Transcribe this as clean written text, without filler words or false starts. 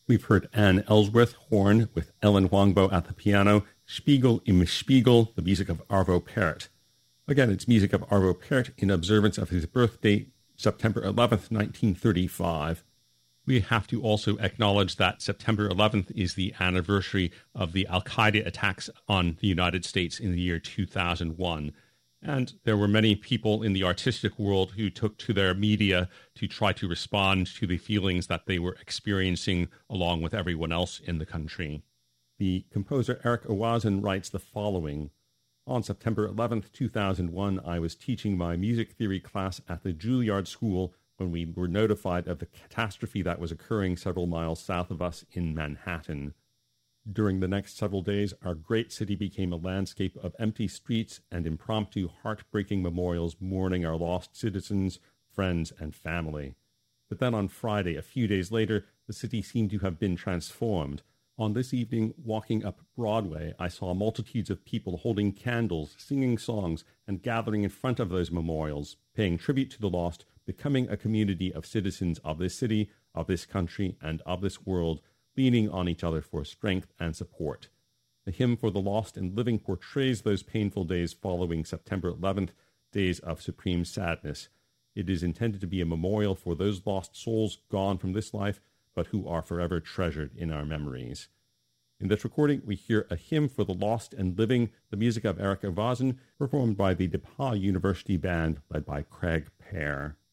We've heard Anne Ellsworth, horn, with Ellen Huangbo at the piano, Spiegel im Spiegel, the music of Arvo Pärt. Again, it's music of Arvo Pärt in observance of his birthday, September 11th, 1935. We have to also acknowledge that September 11th is the anniversary of the Al-Qaeda attacks on the United States in the year 2001. And there were many people in the artistic world who took to their media to try to respond to the feelings that they were experiencing along with everyone else in the country. The composer Eric Owazan writes the following. On September 11th, 2001, I was teaching my music theory class at the Juilliard School when we were notified of the catastrophe that was occurring several miles south of us in Manhattan. During the next several days, our great city became a landscape of empty streets and impromptu, heartbreaking memorials mourning our lost citizens, friends, and family. But then on Friday, a few days later, the city seemed to have been transformed. On this evening, walking up Broadway, I saw multitudes of people holding candles, singing songs, and gathering in front of those memorials, paying tribute to the lost, becoming a community of citizens of this city, of this country, and of this world, leaning on each other for strength and support. The hymn for the lost and living portrays those painful days following September 11th, days of supreme sadness. It is intended to be a memorial for those lost souls gone from this life, but who are forever treasured in our memories. In this recording, we hear a hymn for the lost and living, the music of Eric Owazan, performed by the DePauw University Band, led by Craig Pear.